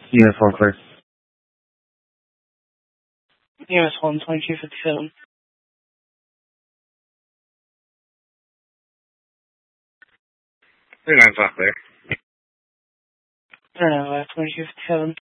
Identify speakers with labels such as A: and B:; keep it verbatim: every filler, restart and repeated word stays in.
A: Unit four clear.
B: U S one, twenty-two fifty-seven.
A: three nine five clear.
B: three nine five, twenty-two fifty-seven.